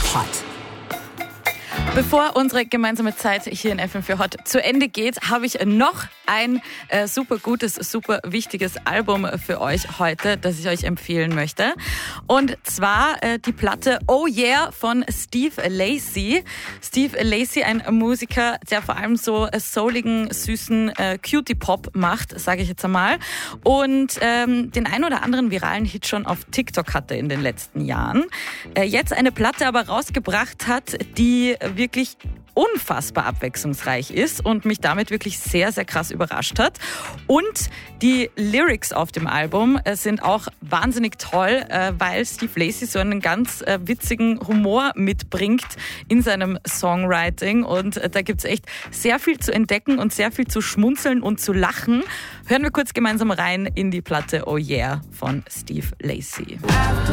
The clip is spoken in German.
Hot. Bevor unsere gemeinsame Zeit hier in FM4 Hot zu Ende geht, habe ich noch ein super gutes, super wichtiges Album für euch heute, das ich euch empfehlen möchte. Und zwar die Platte Oh Yeah von Steve Lacy. Steve Lacy, ein Musiker, der vor allem so souligen, süßen Cutie-Pop macht, sage ich jetzt einmal. Und den ein oder anderen viralen Hit schon auf TikTok hatte in den letzten Jahren. Jetzt eine Platte aber rausgebracht hat, die wirklich unfassbar abwechslungsreich ist und mich damit wirklich sehr, sehr krass überrascht hat. Und die Lyrics auf dem Album sind auch wahnsinnig toll, weil Steve Lacy so einen ganz witzigen Humor mitbringt in seinem Songwriting. Und da gibt's echt sehr viel zu entdecken und sehr viel zu schmunzeln und zu lachen. Hören wir kurz gemeinsam rein in die Platte Oh Yeah von Steve Lacy.